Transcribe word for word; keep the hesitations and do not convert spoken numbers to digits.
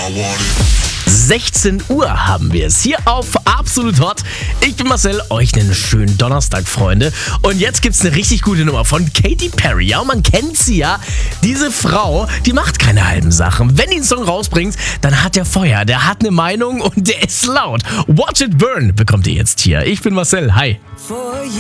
sechzehn Uhr haben wir es hier auf Absolut Hot. Ich bin Marcel, euch einen schönen Donnerstag, Freunde. Und jetzt gibt's eine richtig gute Nummer von Katy Perry. Ja, man kennt sie ja. Diese Frau, die macht keine halben Sachen. Wenn die einen Song rausbringt, dann hat der Feuer, der hat eine Meinung und der ist laut. Watch It Burn bekommt ihr jetzt hier. Ich bin Marcel, hi.